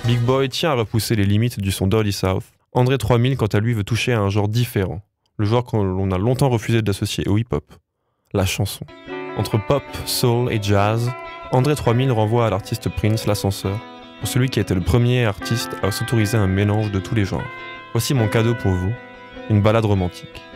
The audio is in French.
Big Boi tient à repousser les limites du son Dirty South. André 3000, quant à lui, veut toucher à un genre différent. Le genre que l'on a longtemps refusé d'associer au hip-hop. La chanson. Entre pop, soul et jazz, André 3000 renvoie à l'artiste Prince, l'ascenseur, pour celui qui a été le premier artiste à s'autoriser un mélange de tous les genres. Voici mon cadeau pour vous, une ballade romantique.